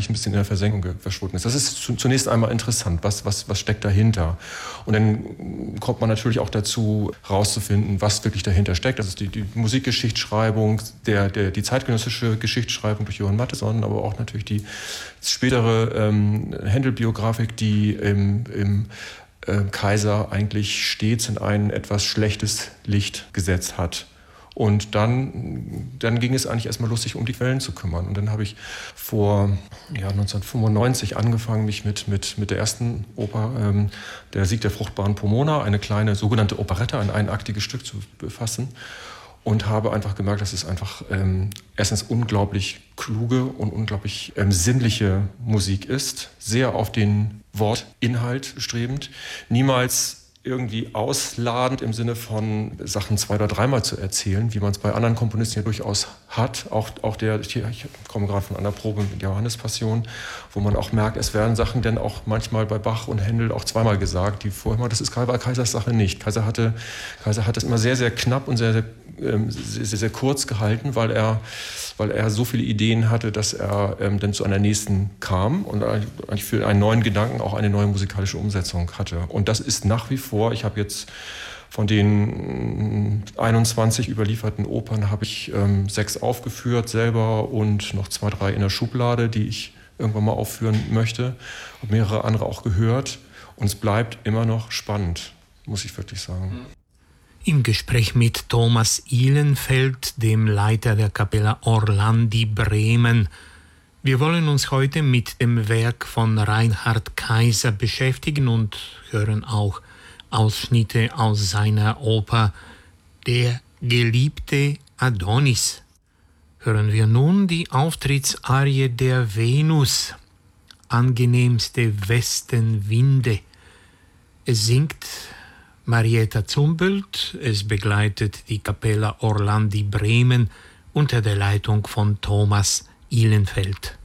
eigentlich ein bisschen in der Versenkung verschwunden ist. Das ist zunächst einmal interessant, was steckt dahinter. Und dann kommt man natürlich auch dazu, rauszufinden, was wirklich dahinter steckt. Das ist die Musikgeschichtsschreibung, die zeitgenössische Geschichtsschreibung durch Johann Mattheson, aber auch natürlich die spätere Händel-Biografik, die im Kaiser eigentlich stets in ein etwas schlechtes Licht gesetzt hat. Und dann ging es eigentlich erstmal los, sich um die Quellen zu kümmern. Und dann habe ich vor 1995 angefangen, mich mit der ersten Oper, der Sieg der fruchtbaren Pomona, eine kleine sogenannte Operette, ein einaktiges Stück zu befassen. Und habe einfach gemerkt, dass es einfach erstens unglaublich kluge und unglaublich sinnliche Musik ist. Sehr auf den Wortinhalt strebend. Niemals irgendwie ausladend im Sinne von Sachen 2- oder 3-mal zu erzählen, wie man es bei anderen Komponisten ja durchaus hat. Auch ich komme gerade von einer Probe mit Johannespassion, wo man auch merkt, es werden Sachen dann auch manchmal bei Bach und Händel auch 2-mal gesagt, die vorher mal, das ist bei Kaisers Sache nicht. Kaiser hat es immer sehr, sehr knapp und sehr, sehr kurz gehalten, weil er so viele Ideen hatte, dass er dann zu einer nächsten kam und eigentlich für einen neuen Gedanken auch eine neue musikalische Umsetzung hatte. Und das ist nach wie vor, ich habe jetzt von den 21 überlieferten Opern habe ich 6 aufgeführt selber und noch 2, 3 in der Schublade, die ich irgendwann mal aufführen möchte. Und mehrere andere auch gehört. Und es bleibt immer noch spannend, muss ich wirklich sagen. Im Gespräch mit Thomas Ihlenfeld, dem Leiter der Capella Orlandi Bremen. Wir wollen uns heute mit dem Werk von Reinhard Kaiser beschäftigen und hören auch Ausschnitte aus seiner Oper Der geliebte Adonis. Hören wir nun die Auftrittsarie der Venus, angenehmste Westenwinde. Es singt Marietta Zumbuelt, es begleitet die Capella Orlandi Bremen unter der Leitung von Thomas Ihlenfeld.